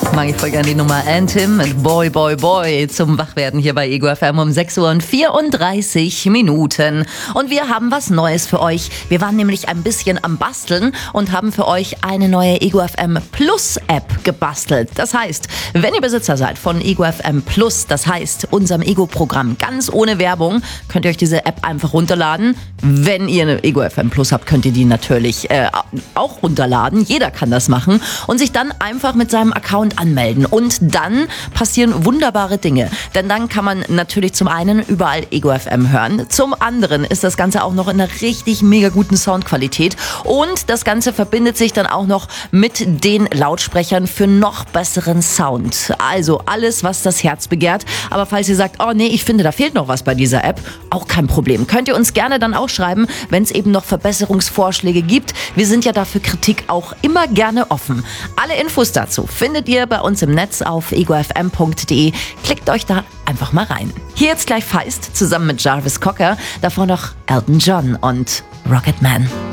Mag ich voll gerne die Nummer Anthem mit Boy, Boy, Boy zum Wachwerden hier bei Ego FM um 6:34 Minuten. Und wir haben was Neues für euch. Wir waren nämlich ein bisschen am Basteln und haben für euch eine neue Ego FM Plus App gebastelt. Das heißt, wenn ihr Besitzer seid von Ego FM Plus, das heißt unserem Ego-Programm ganz ohne Werbung, könnt ihr euch diese App einfach runterladen. Wenn ihr eine Ego FM Plus habt, könnt ihr die natürlich auch runterladen. Jeder kann das machen und sich dann einfach mit seinem Account anmelden. Und dann passieren wunderbare Dinge. Denn dann kann man natürlich zum einen überall Ego FM hören. Zum anderen ist das Ganze auch noch in einer richtig mega guten Soundqualität. Und das Ganze verbindet sich dann auch noch mit den Lautsprechern für noch besseren Sound. Also alles, was das Herz begehrt. Aber falls ihr sagt, oh nee, ich finde, da fehlt noch was bei dieser App, auch kein Problem. Könnt ihr uns gerne dann auch schreiben, wenn es eben noch Verbesserungsvorschläge gibt. Wir sind ja dafür Kritik auch immer gerne offen. Alle Infos dazu findet ihr bei uns im Netz auf egofm.de. Klickt euch da einfach mal rein. Hier jetzt gleich Feist zusammen mit Jarvis Cocker, davor noch Elton John und Rocket Man.